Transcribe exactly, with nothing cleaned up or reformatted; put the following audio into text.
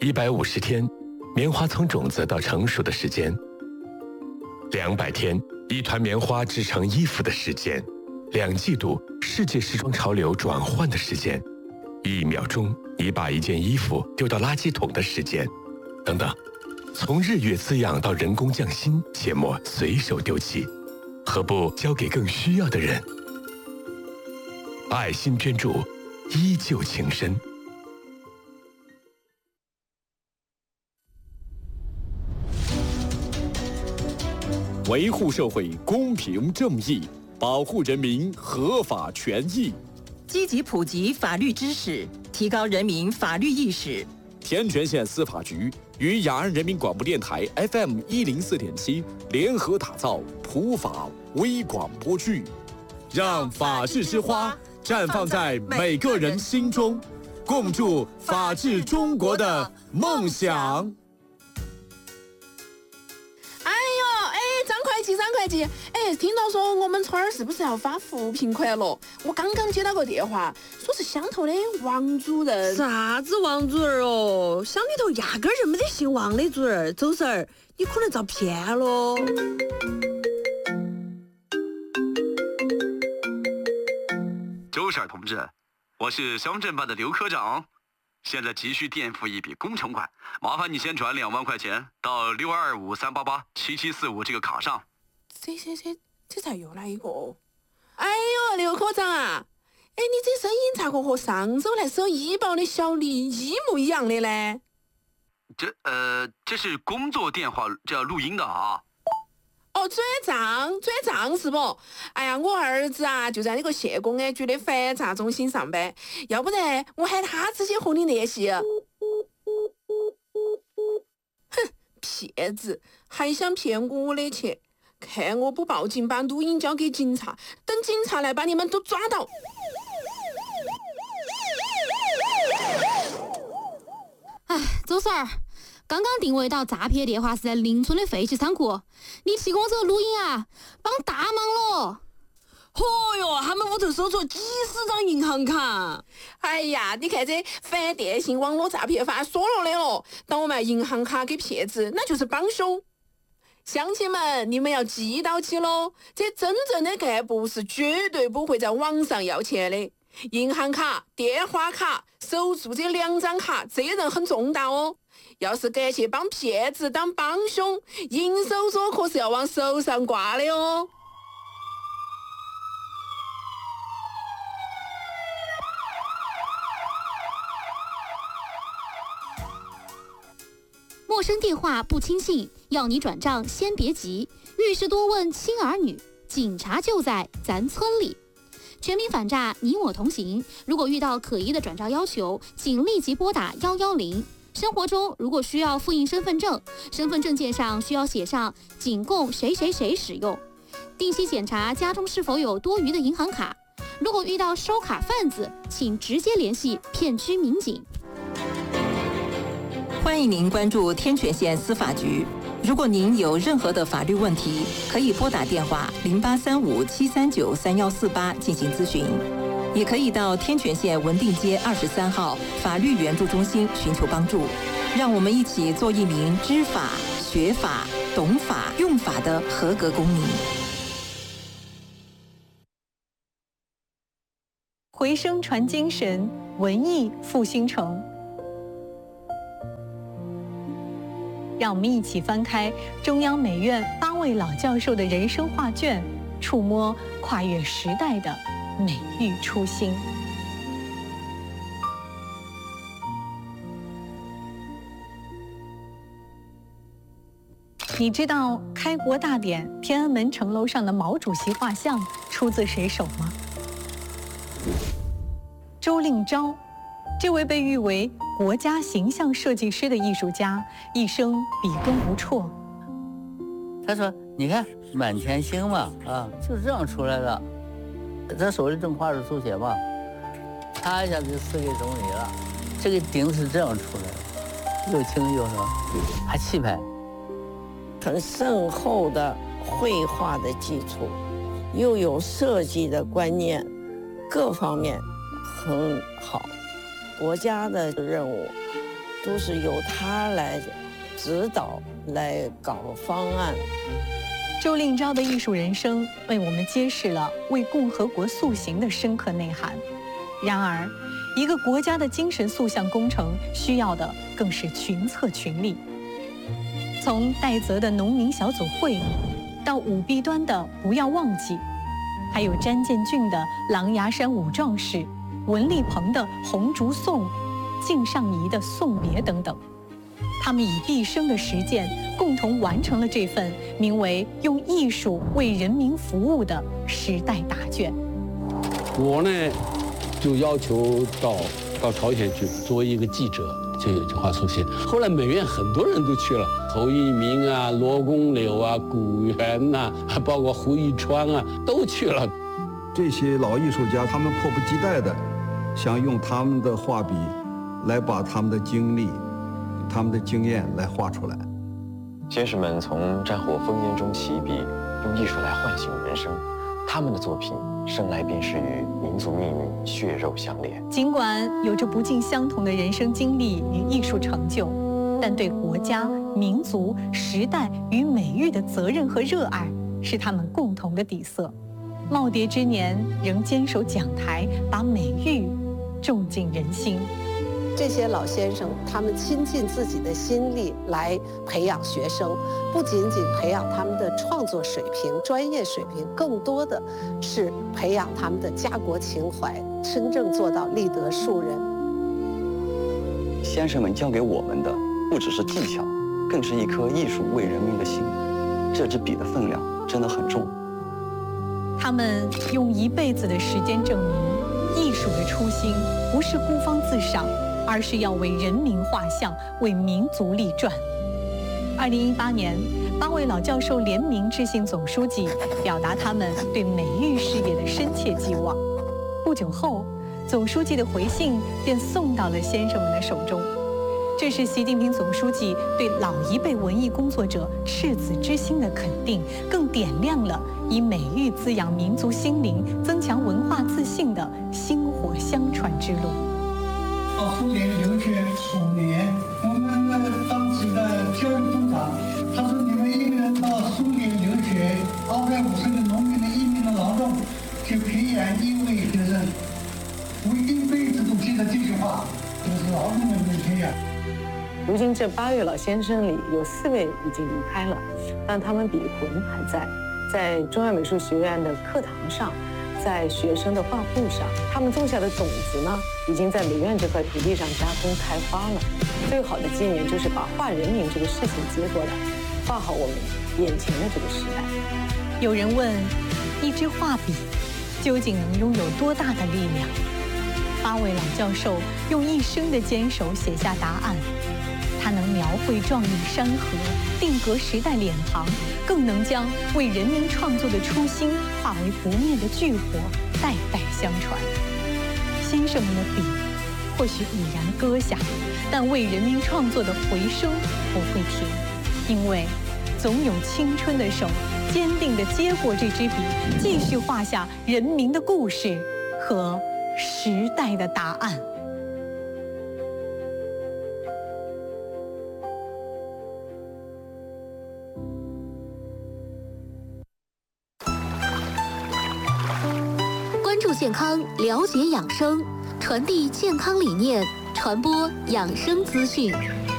一百五十天，棉花从种子到成熟的时间；两百天，一团棉花织成衣服的时间；两季度，世界时装潮流转换的时间；一秒钟，你把一件衣服丢到垃圾桶的时间，等等。从日月滋养到人工匠心，切莫随手丢弃，何不交给更需要的人？爱心捐助，依旧情深。 维护社会公平正义，保护人民合法权益， 积极普及法律知识，提高人民法律意识。 天全县司法局与雅安人民广播电台 F M 一零四点七联合打造普法微广播剧，让法治之花绽放在每个人心中，共筑法治中国的梦想。 张会计，哎，听到说我们村儿是不是要发扶贫款了？我刚刚接到个电话，说是乡头的王主任。 啥子王主任哦？乡里头压根儿就没得姓王的主任。周婶儿，你可能遭骗了。 周婶同志，我是乡镇办的刘科长，现在急需垫付一笔工程款，麻烦你先转两万块钱到六二五三八八七七四五这个卡上。 这这这这咋又来一个？哎呦，刘科长啊，哎，你这声音咋个和上周来收医保的小李一模一样的呢？ 这呃，这是工作电话，这要录音的啊。 哦，转账转账是不？哎呀，我儿子啊就在那个县公安局的反诈中心上班，要不然我喊他直接和你联系。哼，骗子，还想骗我的钱！看我不报警，把录音交给警察，等警察来把你们都抓到。 哎，周婶儿，刚刚定位到诈骗电话是在邻村的废弃仓库，你提供这个录音啊，帮大忙了。 嚯哟，他们屋头搜出几十张银行卡。 哎呀，你看这反电信网络诈骗法说了的了，倒卖银行卡给骗子，那就是帮凶。乡亲们，你们要记到起喽！这真正的干部是绝对不会在网上要钱的。银行卡、电话卡、手住这两张卡，责任很重大哦。要是敢去帮骗子当帮凶，银手镯可是要往手上挂的哦。 陌生电话不轻信，要你转账先别急，遇事多问亲儿女，警察就在咱村里。全民反诈，你我同行。如果遇到可疑的转账要求，请立即拨打一一零。生活中如果需要复印身份证，身份证件上需要写上仅供谁谁谁使用。定期检查家中是否有多余的银行卡。如果遇到收卡贩子，请直接联系片区民警。 欢迎您关注天全县司法局。如果您有任何的法律问题，可以拨打电话零八三五七三九三幺四八进行咨询，也可以到天全县文定街二十三号法律援助中心寻求帮助。让我们一起做一名知法、学法、懂法、用法的合格公民。 回声传精神，文艺复兴城。让我们一起翻开中央美院八位老教授的人生画卷，触摸跨越时代的美育初心。你知道开国大典天安门城楼上的毛主席画像出自谁手吗？周令钊。这位被誉为国家形象设计师的艺术家，一生笔耕不辍。 他说：“你看满天星嘛，啊，就是这样出来的。这手里正画着速写嘛，他一下子就赐给总理了。这个顶是这样出来的，又轻又什么，还气派。 很深厚的绘画的基础，又有设计的观念，各方面很好。”国家的任务都是由他来指导、来搞方案。 周令钊的艺术人生为我们揭示了为共和国塑形的深刻内涵。然而，一个国家的精神塑像工程需要的更是群策群力。从戴泽的农民小组会，到武弊端的不要忘记，还有詹建俊的狼牙山五壮士、文立鹏的红烛颂、靳尚谊的送别等等，他们以毕生的实践共同完成了这份名为“用艺术为人民服务”的时代答卷。 我呢，就要求到到朝鲜去作为一个记者去去画速写。后来美院很多人都去了，侯一鸣啊、罗公柳啊、古元呐、啊，包括胡一川啊，都去了。 这些老艺术家，他们迫不及待地想用他们的画笔来把他们的经历、他们的经验来画出来。 先生们从战火烽烟中起笔，用艺术来唤醒人生。他们的作品生来便是与民族命运血肉相连。 尽管有着不尽相同的人生经历与艺术成就，但对国家、民族、时代与美育的责任和热爱是他们共同的底色。耄耋之年仍坚守讲台，把美育种进人心。 这些老先生，他们倾尽自己的心力来培养学生，不仅仅培养他们的创作水平、专业水平，更多的是培养他们的家国情怀，真正做到立德树人。 先生们教给我们的不只是技巧，更是一颗艺术为人民的心。这支笔的分量真的很重。 他们用一辈子的时间证明，艺术的初心不是孤芳自赏，而是要为人民画像，为民族立传。二零一八年，八位老教授联名致信总书记，表达他们对美育事业的深切寄望。不久后，总书记的回信便送到了先生们的手中。这是习近平总书记对老一辈文艺工作者赤子之心的肯定，更点亮了以美育滋养民族心灵、增强文化自信的薪火相传之路。 到苏联留学五年，我们的当时的教育部长他说：“你们一个人到苏联留学，二百五十个农民的一年的劳动，去培养一位学生，我一辈子都记得这句话，就是劳动人民培养。” 如今这八位老先生里有四位已经离开了，但他们笔魂还在，在中央美术学院的课堂上，在学生的画布上，他们种下的种子呢，已经在美院这块土地上加工开花了。最好的纪念就是把画人民这个事情接过来，画好我们眼前的这个时代。 有人问，一支画笔究竟能拥有多大的力量？八位老教授用一生的坚守写下答案。它能描绘壮丽山河，定格时代脸庞，更能将为人民创作的初心化为不灭的炬火，代代相传。先生们的笔或许已然搁下，但为人民创作的回声不会停，因为总有青春的手坚定地接过这支笔，继续画下人民的故事和时代的答案。 关注健康，了解养生，传递健康理念，传播养生资讯。